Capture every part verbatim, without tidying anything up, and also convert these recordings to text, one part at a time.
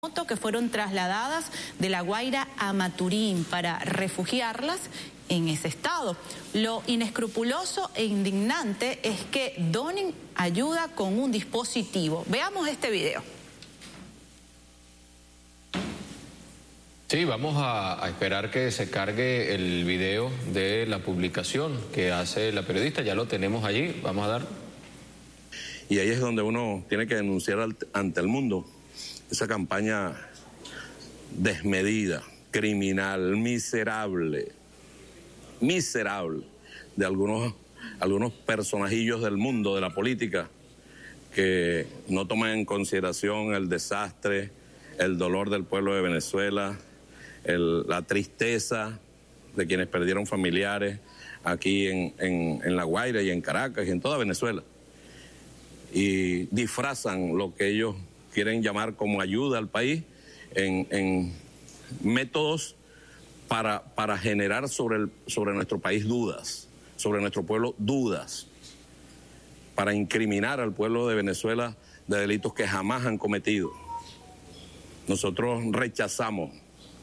moto que fueron trasladadas de La Guaira a Maturín para refugiarlas en ese estado. Lo inescrupuloso e indignante es que donen ayuda con un dispositivo. Veamos este video. Sí, vamos a, a esperar que se cargue el video de la publicación que hace la periodista. Ya lo tenemos allí, vamos a dar. Y ahí es donde uno tiene que denunciar al, ante el mundo esa campaña desmedida, criminal, miserable, miserable de algunos, algunos personajillos del mundo, de la política, que no toman en consideración el desastre, el dolor del pueblo de Venezuela, el, la tristeza de quienes perdieron familiares aquí en, en, en La Guaira y en Caracas y en toda Venezuela. Y disfrazan lo que ellos quieren llamar como ayuda al país en, en métodos para, para generar sobre, el, sobre nuestro país dudas, sobre nuestro pueblo dudas, para incriminar al pueblo de Venezuela de delitos que jamás han cometido. Nosotros rechazamos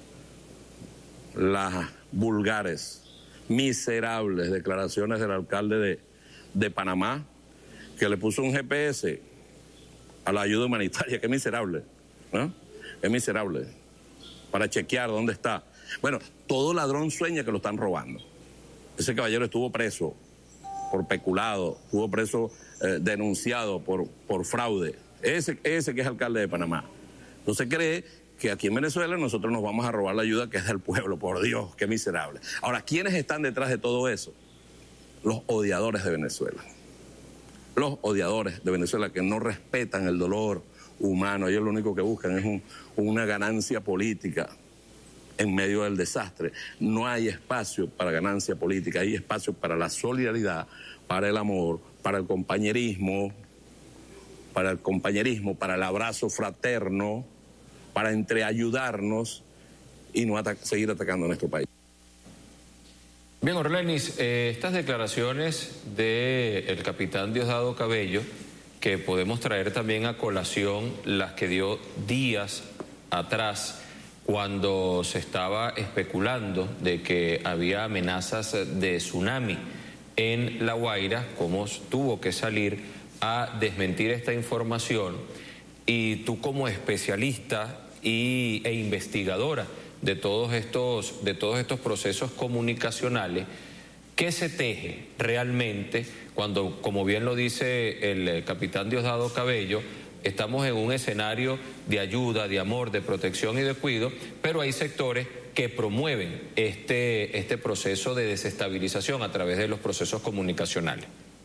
las vulgares, miserables declaraciones del alcalde de, de Panamá, que le puso un G P S a la ayuda humanitaria. Qué miserable, ¿no? Es miserable, para chequear dónde está. Bueno, todo ladrón sueña que lo están robando. Ese caballero estuvo preso por peculado, estuvo preso eh, denunciado por, por fraude. Ese, ese que es alcalde de Panamá. No se cree que aquí en Venezuela nosotros nos vamos a robar la ayuda que es del pueblo. Por Dios, qué miserable. Ahora, ¿quiénes están detrás de todo eso? Los odiadores de Venezuela. Los odiadores de Venezuela que no respetan el dolor humano. Ellos lo único que buscan es un, una ganancia política en medio del desastre. No hay espacio para ganancia política, hay espacio para la solidaridad, para el amor, para el compañerismo, para el compañerismo, para el abrazo fraterno, para entreayudarnos y no ata- seguir atacando a nuestro país. Bien, Orlenis, eh, estas declaraciones del capitán Diosdado Cabello, que podemos traer también a colación las que dio días atrás, cuando se estaba especulando de que había amenazas de tsunami en La Guaira, cómo tuvo que salir a desmentir esta información, y tú como especialista y, e investigadora de todos estos, de todos estos procesos comunicacionales, ¿qué se teje realmente cuando, como bien lo dice el capitán Diosdado Cabello, estamos en un escenario de ayuda, de amor, de protección y de cuidado, pero hay sectores que promueven este, este proceso de desestabilización a través de los procesos comunicacionales?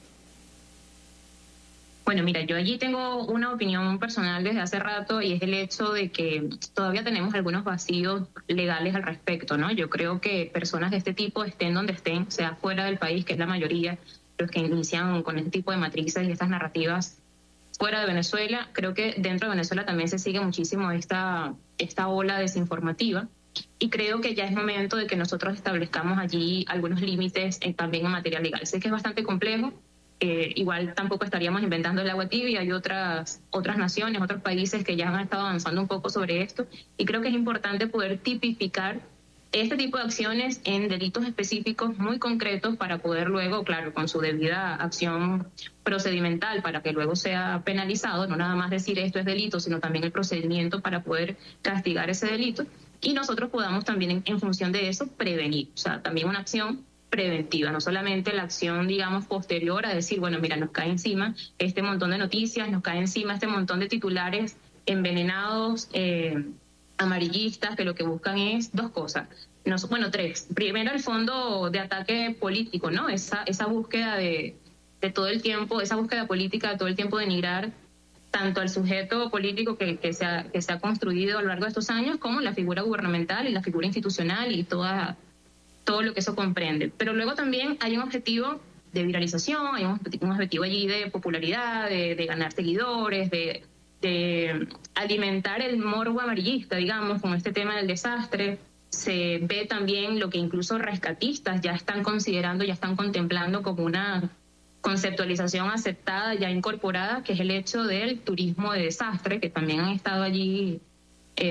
Bueno, mira, yo allí tengo una opinión personal desde hace rato, y es el hecho de que todavía tenemos algunos vacíos legales al respecto, ¿no? Yo creo que personas de este tipo, estén donde estén, sea fuera del país, que es la mayoría, los que inician con este tipo de matrices y estas narrativas fuera de Venezuela, creo que dentro de Venezuela también se sigue muchísimo esta, esta ola desinformativa, y creo que ya es momento de que nosotros establezcamos allí algunos límites en, también en materia legal. Sé que es bastante complejo. Eh, igual tampoco estaríamos inventando el agua tibia. Hay otras, otras naciones, otros países que ya han estado avanzando un poco sobre esto, y creo que es importante poder tipificar este tipo de acciones en delitos específicos muy concretos para poder luego, claro, con su debida acción procedimental, para que luego sea penalizado, no nada más decir esto es delito, sino también el procedimiento para poder castigar ese delito, y nosotros podamos también en, en función de eso prevenir, o sea, también una acción preventiva, no solamente la acción, digamos, posterior a decir, bueno, mira, nos cae encima este montón de noticias, nos cae encima este montón de titulares envenenados, eh, amarillistas, que lo que buscan es dos cosas. No, bueno, tres. Primero, el fondo de ataque político, ¿no? Esa, esa búsqueda de, de todo el tiempo, esa búsqueda política de todo el tiempo denigrar tanto al sujeto político que, que, se ha, que se ha construido a lo largo de estos años, como la figura gubernamental y la figura institucional y toda... todo lo que eso comprende. Pero luego también hay un objetivo de viralización, hay un objetivo allí de popularidad, de, de ganar seguidores, de, de alimentar el morbo amarillista, digamos, con este tema del desastre. Se ve también lo que incluso rescatistas ya están considerando, ya están contemplando como una conceptualización aceptada, ya incorporada, que es el hecho del turismo de desastre, que también han estado allí